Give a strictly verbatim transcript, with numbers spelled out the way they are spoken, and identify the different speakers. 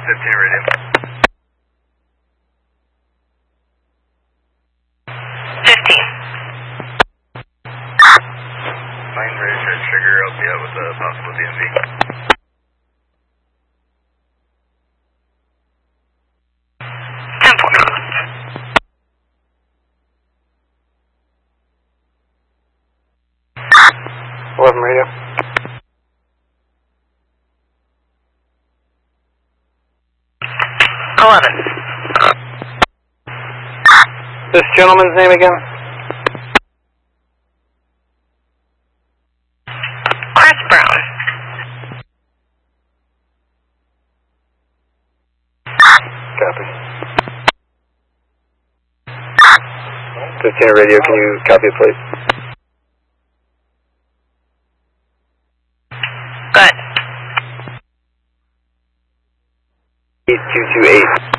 Speaker 1: fifteen radio.
Speaker 2: fifteen.
Speaker 1: Fine, ready for trigger. I'll be out with a possible D M V.
Speaker 2: ten four.
Speaker 3: eleven radio.
Speaker 2: eleven.
Speaker 3: This gentleman's name again?
Speaker 2: Chris Brown.
Speaker 3: Copy. fifteen radio, can you copy it, please?
Speaker 2: Good.
Speaker 3: eight two two eight.